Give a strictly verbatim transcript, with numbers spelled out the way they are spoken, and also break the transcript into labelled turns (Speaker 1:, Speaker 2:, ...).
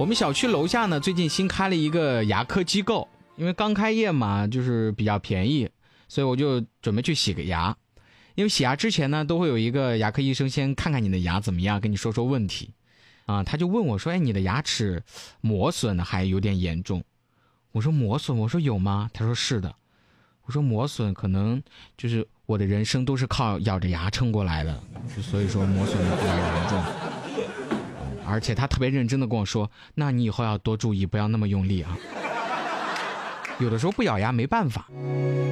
Speaker 1: 我们小区楼下呢，最近新开了一个牙科机构，因为刚开业嘛，就是比较便宜，所以我就准备去洗个牙。因为洗牙之前呢，都会有一个牙科医生先看看你的牙怎么样，跟你说说问题。啊，他就问我说：“哎，你的牙齿磨损还有点严重。”我说：“磨损？”我说：“有吗？”他说：“是的。”我说：“磨损可能就是我的人生都是靠咬着牙撑过来的，所以说磨损的比较严重。”而且他特别认真的跟我说：“那你以后要多注意，不要那么用力啊。”有的时候不咬牙没办法。